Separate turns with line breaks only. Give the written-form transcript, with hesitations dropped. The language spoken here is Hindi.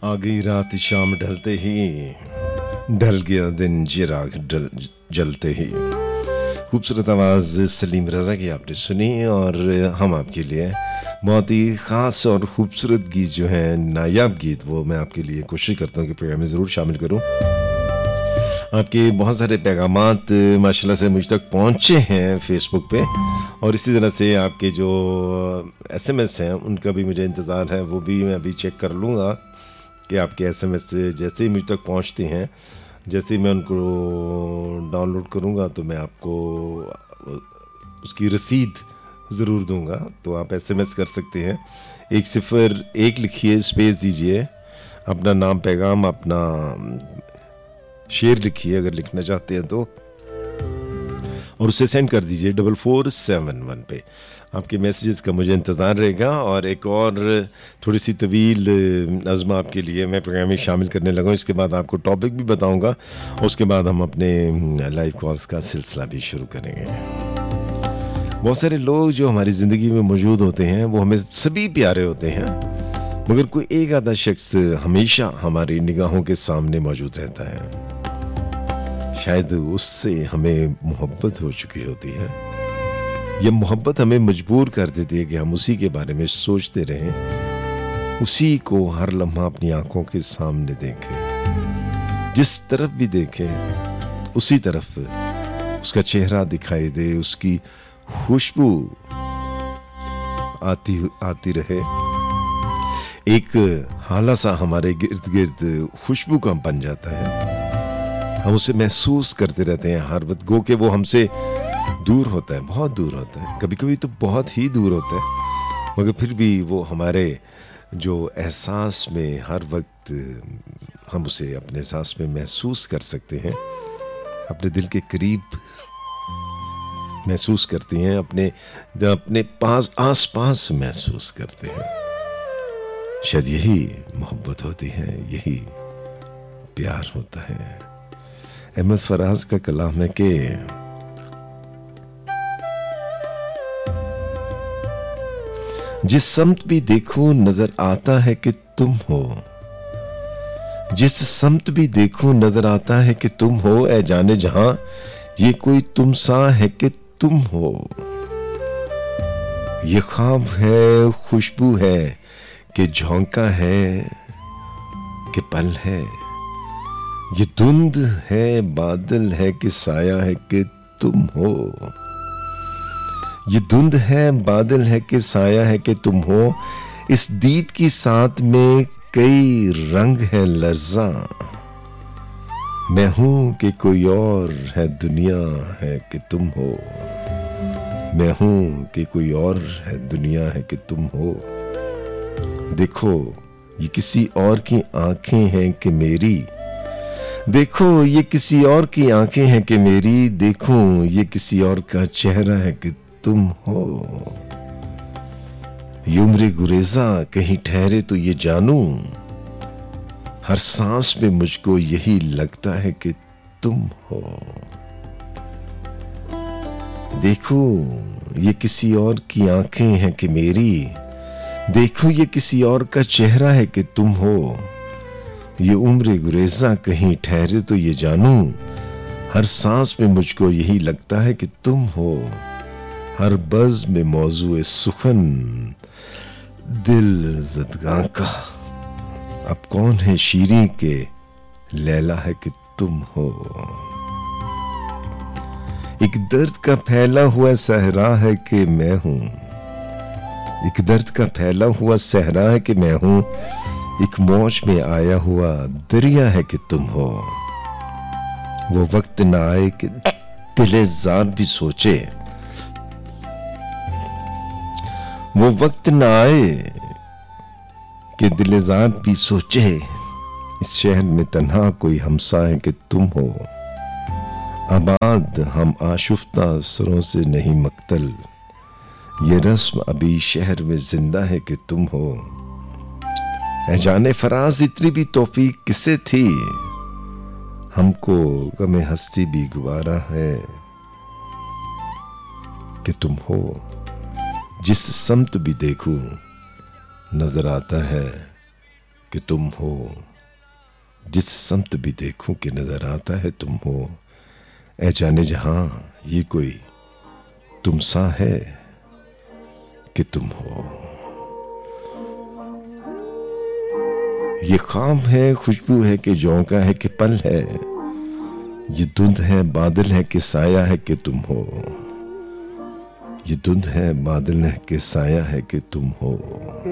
आ गई रात शाम ढलते ही, ढल गया दिन चिराग जलते ही। खूबसूरत आवाज़ सलीम रज़ा की आपने सुनी और हम आपके लिए बहुत ही ख़ास और ख़ूबसूरत गीत जो हैं, नायाब गीत, वो मैं आपके लिए कोशिश करता हूँ कि प्रोग्राम में ज़रूर शामिल करूँ। आपके बहुत सारे पैगामात माशाल्लाह से मुझ तक पहुँचे हैं फ़ेसबुक पे, और इसी तरह से आपके जो SMS हैं उनका भी मुझे इंतज़ार है, वो भी मैं अभी चेक कर लूँगा कि आपके SMS जैसे ही मुझ तक पहुँचते हैं, जैसे ही मैं उनको डाउनलोड करूँगा तो मैं आपको उसकी रसीद ज़रूर दूँगा। तो आप SMS कर सकते हैं, 101 लिखिए, स्पेस दीजिए, अपना नाम, पैगाम, अपना शेर लिखिए अगर लिखना चाहते हैं तो, और उसे सेंड कर दीजिए 4471 पे। आपके मैसेजेस का मुझे इंतज़ार रहेगा। और एक और थोड़ी सी तवील नज़्म आपके लिए मैं प्रोग्राम में शामिल करने लगा हूँ। इसके बाद आपको टॉपिक भी बताऊँगा और उसके बाद हम अपने लाइव कॉल्स का सिलसिला भी शुरू करेंगे। बहुत सारे लोग जो हमारी ज़िंदगी में मौजूद होते हैं वो हमें सभी प्यारे होते हैं, मगर कोई एक आधा शख्स हमेशा हमारी निगाहों के सामने मौजूद रहता है। शायद उससे हमें मोहब्बत हो चुकी होती है, यह मोहब्बत हमें मजबूर कर देती है कि हम उसी के बारे में सोचते रहें, उसी को हर लम्हा अपनी आंखों के सामने देखें, जिस तरफ भी देखें उसी तरफ उसका चेहरा दिखाई दे, उसकी खुशबू आती रहे, एक हाला सा हमारे गिर्द गिर्द खुशबू का बन जाता है। हम उसे महसूस करते रहते हैं हर वक्त, गो के वो हमसे दूर होता है, बहुत दूर होता है, कभी कभी तो बहुत ही दूर होता है, मगर फिर भी वो हमारे जो एहसास में हर वक्त हम उसे अपने एहसास में महसूस कर सकते हैं, अपने दिल के करीब महसूस करते हैं, अपने पास आस पास महसूस करते हैं। शायद यही मोहब्बत होती है, यही प्यार होता है। अहमद फराज का कलाम है कि जिस समत भी देखो नजर आता है कि तुम हो, जिस समत भी देखो नजर आता है कि तुम हो, ऐ जाने जहां ये कोई तुम सा है कि तुम हो। ये ख्वाब है, खुशबू है कि झोंका है कि पल है, ये धुंध है, बादल है कि साया है कि तुम हो। ये धुंध है, बादल है कि साया है कि तुम हो, इस दीद की साथ में कई रंग है लर्जा, मैं हूं कि कोई और है दुनिया है कि तुम हो, मैं हूं कि कोई और है दुनिया है कि तुम हो। देखो ये किसी और की आंखें हैं कि मेरी, देखो ये किसी और की आंखें हैं कि मेरी, देखो ये किसी और का चेहरा है कि तुम हो। ये उम्र गुरेजा कहीं ठहरे तो ये जानूं, हर सांस में मुझको यही लगता है कि तुम हो। देखो ये किसी और की आंखें हैं कि मेरी, देखो ये किसी और का चेहरा है कि तुम हो। ये उम्र गुरेजा कहीं ठहरे तो ये जानूं, हर सांस में मुझको यही लगता है कि तुम हो। हर बज़ में मौजूए सुखन दिल ज़दगां का, अब कौन है शीरीं के लैला है कि तुम हो। एक दर्द का फैला हुआ सहरा है कि मैं हूं, एक दर्द का फैला हुआ सहरा है कि मैं हूं, एक मौज में आया हुआ दरिया है कि तुम हो। वो वक्त ना आए कि दिले ज़ार भी सोचे, वो वक्त ना आए कि दिले ज़ार भी सोचे, इस शहर में तन्हा कोई हमसा है कि तुम हो। आबाद हम आशुफ्ता सरों से नहीं मक्तल, ये रस्म अभी शहर में जिंदा है कि तुम हो। ऐ जाने फराज इतनी भी तौफीक किसे थी, हमको गमे हस्ती भी गुवारा है कि तुम हो। जिस समत भी देखूं नजर आता है कि तुम हो, जिस समत भी देखूं कि नजर आता है तुम हो। ऐ जाने जहां ये कोई तुम सा है कि तुम हो। ये खाम है, खुशबू है कि झोंका है कि पल है। ये धुंध है, बादल है कि साया है कि तुम हो। ये धुंध है, बादल है कि साया है कि तुम हो।